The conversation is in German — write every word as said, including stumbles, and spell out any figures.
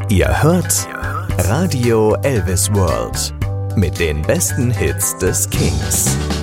Ihr hört Radio Elvis World mit den besten Hits des Kings.